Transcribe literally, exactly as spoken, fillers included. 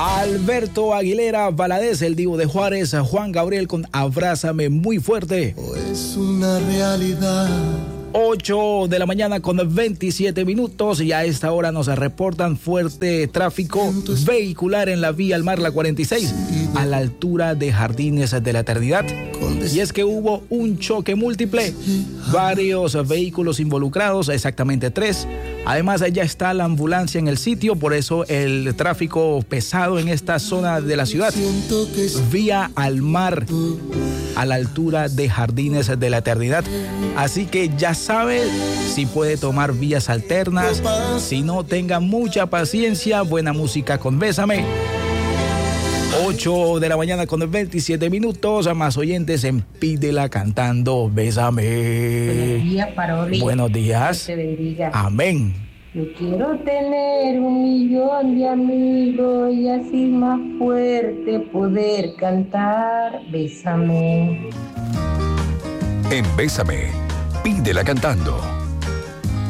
Alberto Aguilera Valadez, el Divo de Juárez, Juan Gabriel con Abrázame muy fuerte. Oh, es una realidad. ocho de la mañana con veintisiete minutos y a esta hora nos reportan fuerte tráfico vehicular en la vía al mar, la cuarenta y seis, a la altura de Jardines de la Eternidad. Y es que hubo un choque múltiple, varios vehículos involucrados, exactamente tres. Además, ya está la ambulancia en el sitio, por eso el tráfico pesado en esta zona de la ciudad. Vía al mar, a la altura de Jardines de la Eternidad. Así que ya sabe, si puede tomar vías alternas, si no, tenga mucha paciencia. Buena música con Bésame. ocho de la mañana con veintisiete minutos, a más oyentes en Pídela Cantando Bésame. Buenos días, Paroli. Buenos días. Dios te bendiga. Amén. Yo quiero tener un millón de amigos y así más fuerte poder cantar Bésame. En Bésame, Pídela Cantando.